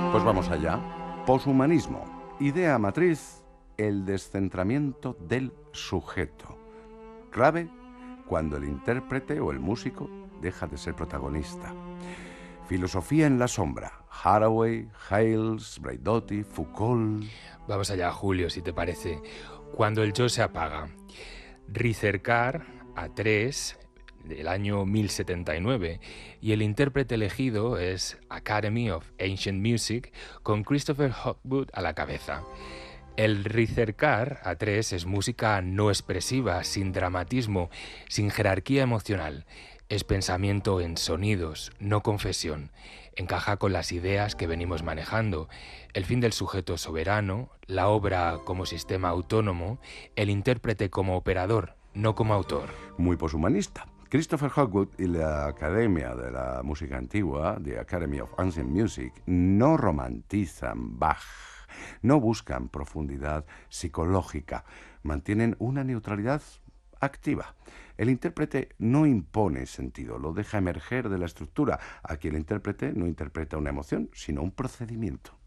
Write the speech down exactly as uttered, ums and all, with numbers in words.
Pues vamos allá. Poshumanismo. Idea matriz, el descentramiento del sujeto. Clave, cuando el intérprete o el músico deja de ser protagonista. Filosofía en la sombra. Haraway, Hales, Braidotti, Foucault. Vamos allá, Julio, si te parece. Cuando el yo se apaga. Ricercar, A tres, del año mil setenta y nueve, y el intérprete elegido es Academy of Ancient Music, con Christopher Hogwood a la cabeza. El Ricercar, A tres, es música no expresiva, sin dramatismo, sin jerarquía emocional. Es pensamiento en sonidos, no confesión. Encaja con las ideas que venimos manejando. El fin del sujeto soberano, la obra como sistema autónomo, el intérprete como operador, no como autor. Muy poshumanista. Christopher Hogwood y la Academia de la Música Antigua, The Academy of Ancient Music, no romantizan Bach, no buscan profundidad psicológica, mantienen una neutralidad activa. El intérprete no impone sentido, lo deja emerger de la estructura. Aquí el intérprete no interpreta una emoción, sino un procedimiento.